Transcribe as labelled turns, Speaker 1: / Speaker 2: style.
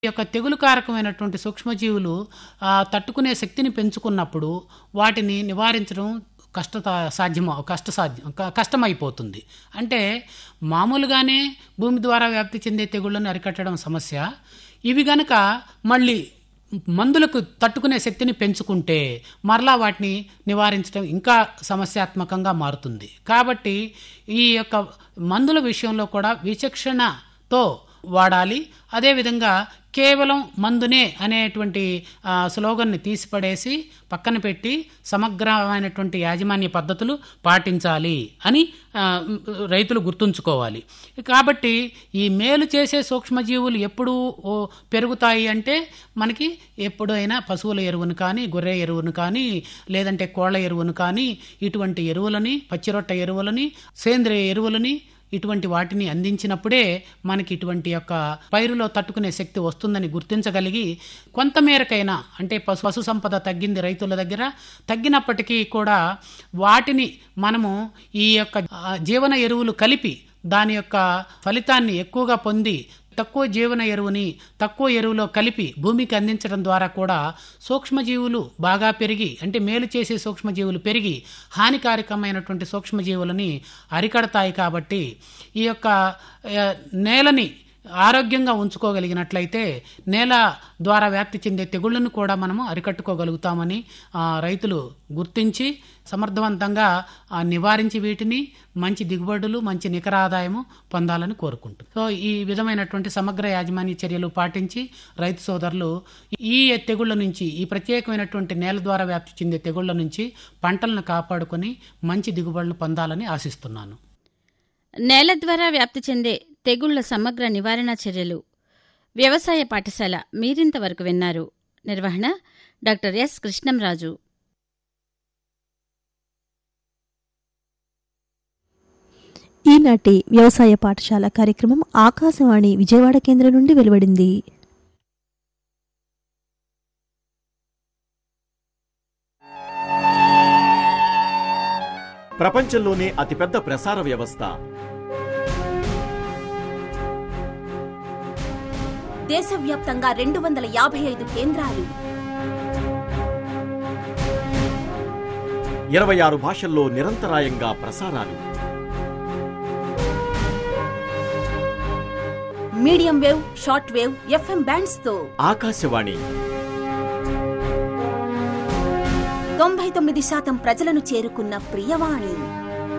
Speaker 1: ఈ యొక్క తెగులు కారకమైనటువంటి సూక్ష్మజీవులు తట్టుకునే శక్తిని పెంచుకున్నప్పుడు వాటిని నివారించడం కష్టమైపోతుంది. అంటే మామూలుగానే భూమి ద్వారా వ్యాప్తి చెందే తెగుళ్లను అరికట్టడం సమస్య. ఇవి గనక మళ్ళీ మందులకు తట్టుకునే శక్తిని పెంచుకుంటే మరలా వాటిని నివారించడం ఇంకా సమస్యాత్మకంగా మారుతుంది. కాబట్టి ఈ యొక్క మందుల విషయంలో కూడా విచక్షణతో వాడాలి. అదేవిధంగా కేవలం మందునే అనేటువంటి స్లోగన్ని తీసిపడేసి పక్కన పెట్టి సమగ్రమైనటువంటి యాజమాన్య పద్ధతులు పాటించాలి అని రైతులు గుర్తుంచుకోవాలి. కాబట్టి ఈ మేలు చేసే సూక్ష్మజీవులు ఎప్పుడు పెరుగుతాయి అంటే మనకి ఎప్పుడైనా పశువుల ఎరువును కానీ, గొర్రె ఎరువును కానీ, లేదంటే కోళ్ల ఎరువును కానీ, ఇటువంటి ఎరువులని, పచ్చిరొట్ట ఎరువులని, సేంద్రియ ఎరువులని, ఇటువంటి వాటిని అందించినప్పుడే మనకి ఇటువంటి యొక్క పైరులో తట్టుకునే శక్తి వస్తుందని గుర్తించగలిగి కొంతమేరకైనా, అంటే పశు సంపద తగ్గింది రైతుల దగ్గర, తగ్గినప్పటికీ కూడా వాటిని మనము ఈ యొక్క జీవన ఎరువులు కలిపి దాని యొక్క ఫలితాన్ని ఎక్కువగా పొంది తక్కువ జీవన ఎరువుని తక్కువ ఎరువులో కలిపి భూమికి అందించడం ద్వారా కూడా సూక్ష్మజీవులు బాగా పెరిగి, అంటే మేలు చేసే సూక్ష్మజీవులు పెరిగి హానికారకమైనటువంటి సూక్ష్మజీవులని అరికడతాయి. కాబట్టి ఈ యొక్క నేలని ఆరోగ్యంగా ఉంచుకోగలిగినట్లయితే నేల ద్వారా వ్యాప్తి చెందే తెగుళ్లను కూడా మనము అరికట్టుకోగలుగుతామని రైతులు గుర్తించి సమర్థవంతంగా నివారించి వీటిని మంచి దిగుబడులు, మంచి నికర ఆదాయము పొందాలని కోరుకుంటున్నాం. సో ఈ విధమైనటువంటి సమగ్ర యాజమాన్య చర్యలు పాటించి రైతు సోదరులు ఈ తెగుళ్ల నుంచి, ఈ ప్రత్యేకమైనటువంటి నేల ద్వారా వ్యాప్తి చెందే తెగుళ్ల నుంచి పంటలను కాపాడుకొని మంచి దిగుబడులు పొందాలని ఆశిస్తున్నాను.
Speaker 2: నేల ద్వారా వ్యాప్తి చెందే తెగుళ్ల సమగ్ర నివారణ చర్యలు వ్యవసాయ పాఠశాల మీరింతవరకు విన్నారు. నిర్వహణ డాక్టర్ ఎస్ కృష్ణంరాజు.
Speaker 3: ఈనాటి వ్యవసాయ పాఠశాల కార్యక్రమం ఆకాశవాణి విజయవాడ కేంద్రం నుండి వెలువడింది.
Speaker 4: ప్రపంచంలోనే అతిపెద్ద ప్రసార వ్యవస్థ,
Speaker 5: దేశవ్యాప్తంగా 255 కేంద్రాలు,
Speaker 4: 26 భాషల్లో నిరంతరాయంగా ప్రసారాలు,
Speaker 5: medium wave, short wave, FM bands తో
Speaker 4: ఆకాశవాణి
Speaker 5: 99% ప్రజలను చేరుకున్న ప్రియవాణి.